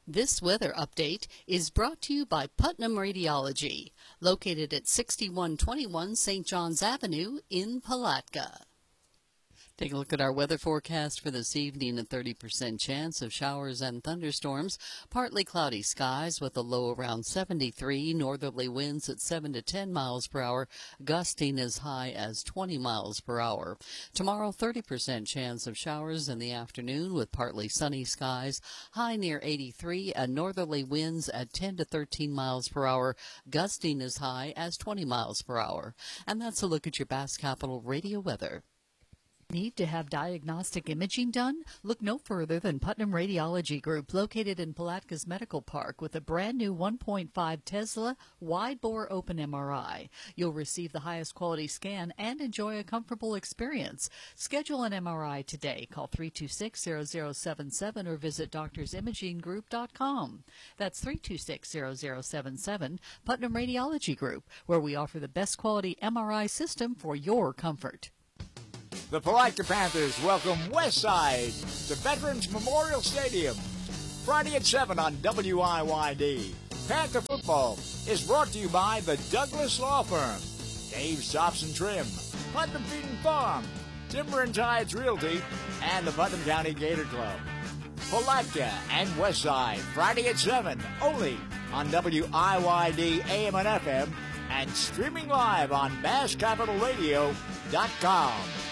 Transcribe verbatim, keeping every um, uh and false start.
This weather update is brought to you by Putnam Radiology, located at sixty-one twenty-one Saint Johns Avenue in Palatka. Take a look at our weather forecast for this evening. A thirty percent chance of showers and thunderstorms. Partly cloudy skies with a low around seventy-three. Northerly winds at seven to ten miles per hour, gusting as high as twenty miles per hour. Tomorrow, thirty percent chance of showers in the afternoon with partly sunny skies. High near eighty-three, and northerly winds at ten to thirteen miles per hour, gusting as high as twenty miles per hour. And that's a look at your Bass Capital radio weather. Need to have diagnostic imaging done? Look no further than Putnam Radiology Group, located in Palatka's Medical Park, with a brand new one point five Tesla wide-bore open M R I. You'll receive the highest quality scan and enjoy a comfortable experience. Schedule an M R I today. Call three two six, zero zero seven seven or visit doctors imaging group dot com. That's three two six, zero zero seven seven, Putnam Radiology Group, where we offer the best quality M R I system for your comfort. The Palatka Panthers welcome Westside to Veterans Memorial Stadium Friday at seven on W I Y D. Panther football is brought to you by the Douglas Law Firm, Dave's Chops and Trim, Putnam Feed and Farm, Timber and Tides Realty, and the Putnam County Gator Club. Palatka and Westside Friday at seven only on W I Y D A M and F M and streaming live on bass capital radio dot com.